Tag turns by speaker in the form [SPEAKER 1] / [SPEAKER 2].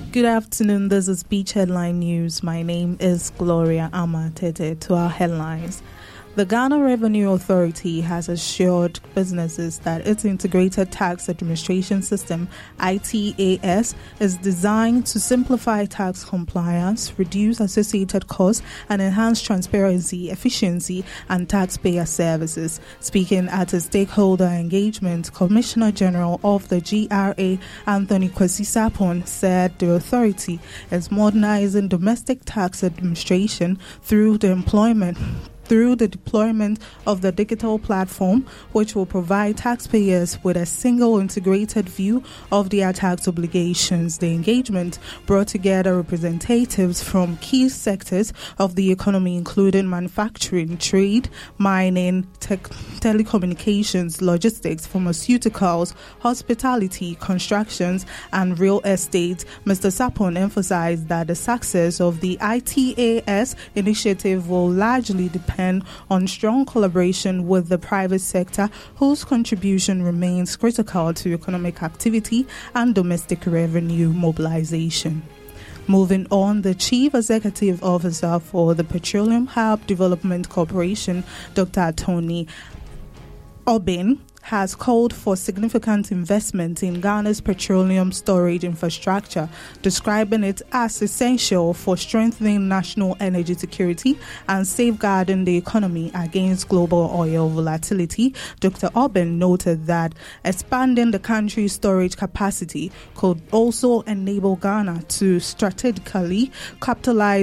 [SPEAKER 1] Good afternoon, this is Beach Headline News. My name is Gloria Amatete. To our headlines. The Ghana Revenue Authority has assured businesses that its Integrated Tax Administration System, ITAS, is designed to simplify tax compliance, reduce associated costs, and enhance transparency, efficiency, and taxpayer services. Speaking at a stakeholder engagement, Commissioner General of the GRA, Anthony Kwesi Sapon, said the authority is modernizing domestic tax administration through the deployment of the digital platform, which will provide taxpayers with a single integrated view of their tax obligations. The engagement brought together representatives from key sectors of the economy, including manufacturing, trade, mining, telecommunications, logistics, pharmaceuticals, hospitality, constructions, and real estate. Mr. Sapon emphasized that the success of the ITAS initiative will largely depend on strong collaboration with the private sector, whose contribution remains critical to economic activity and domestic revenue mobilization. Moving on, the Chief Executive Officer for the Petroleum Hub Development Corporation, Dr. Tony Obin, has called for significant investment in Ghana's petroleum storage infrastructure, describing it as essential for strengthening national energy security and safeguarding the economy against global oil volatility. Dr. Obin noted that expanding the country's storage capacity could also enable Ghana to strategically capitalize